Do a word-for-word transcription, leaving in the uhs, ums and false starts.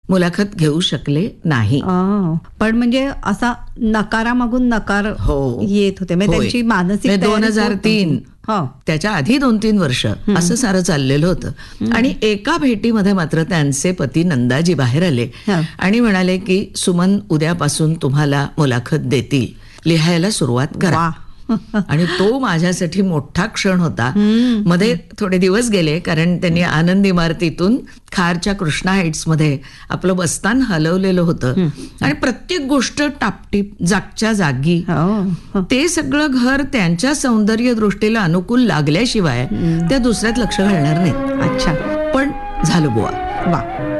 मुलाखत घेऊ शकले नाही. आ, पण म्हणजे असा नकारामागून नकार हो. येत होते म्हणजे होय. त्यांची मानसिक म्हणजे दोन तयारी हजार होत तीन नव्हती. हो. त्याच्या आधी दोन तीन वर्ष असं सारं चाललेलं होतं. आणि एका भेटीमध्ये मात्र त्यांचे पती नंदाजी बाहेर आले हा. आणि म्हणाले की सुमन उद्यापासून तुम्हाला मुलाखत देतील, लिहायला सुरुवात करा. वा. आणि तो माझ्यासाठी मोठा क्षण होता. मध्ये थोडे दिवस गेले कारण त्यांनी आनंद इमारतीतून खारच्या कृष्णा हाईट्स मध्ये आपलं बस्तान हलवलेलं होतं आणि प्रत्येक गोष्ट टापटीप जागच्या जागी. हो. ते सगळं घर त्यांच्या सौंदर्य दृष्टीला अनुकूल लागल्याशिवाय त्या दुसऱ्यात लक्ष घालणार नाहीत. अच्छा. पण झालं बुवा. वा.